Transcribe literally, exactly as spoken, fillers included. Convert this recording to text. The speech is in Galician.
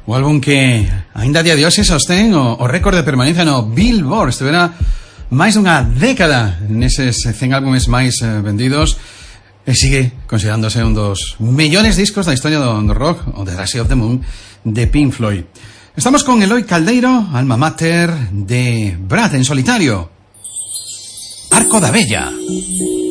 O álbum que ainda a día de hoxe sostén o, o récord de permanencia no Billboard. Estivera máis dunha década neses cen álbumes máis eh, vendidos e sigue considerándose un dos mellores discos da historia do, do rock, o The Dark Side of the Moon de Pink Floyd. Estamos con Eloi Caldeiro, alma mater de Brad en solitario, Arco da Vella.